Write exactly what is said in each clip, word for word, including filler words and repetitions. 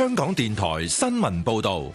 香港電台新聞報道。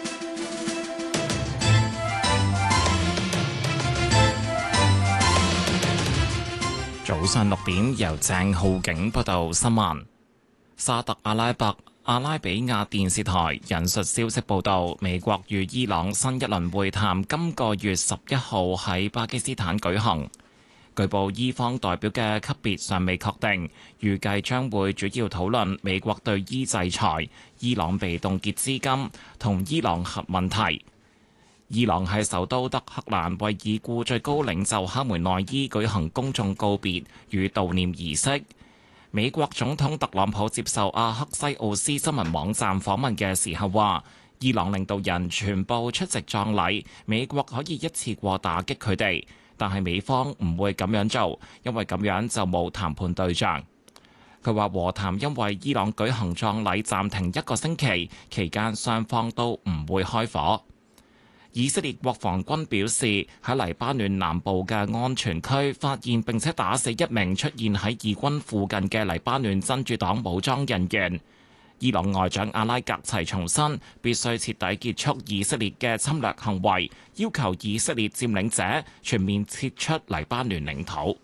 早上六點，由鄭浩景報道新聞。沙特阿拉伯阿拉比亞電視台引述消息報道，美國與伊朗新一輪會談今個月十一號喺巴基斯坦舉行。據報，伊方代表嘅級別尚未確定，預計將會主要討論美國對伊制裁、伊朗被凍結資金同伊朗核問題。伊朗喺首都德黑蘭為已故最高領袖哈梅內伊舉行公眾告別與悼念儀式。美國總統特朗普接受阿克西奧斯新聞網站訪問嘅時候話，伊朗領導人全部出席葬禮，美國可以一次過打擊佢哋，但係美方唔會咁樣做，因為咁樣就冇談判對象。佢話和談因為伊朗舉行葬禮暫停一個星期，期間雙方都唔會開火。以色列國防軍表示，喺黎巴嫩南部嘅安全區發現並且打死一名出現喺以軍附近嘅黎巴嫩真主黨武裝人員。伊朗外長阿拉格齊重申，必須徹底結束以色列嘅侵略行為，要求以色列佔領者全面撤出黎巴嫩領土。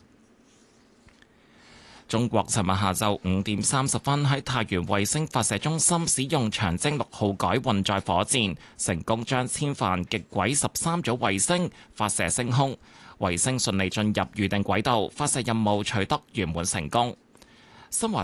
中國尋日下晝五點三十分喺太原衛星發射中心使用長征六號改運載火箭，成功將千帆極軌十三組衛星發射升空，衛星順利進入預定軌道，發射任務取得圓滿成功。新華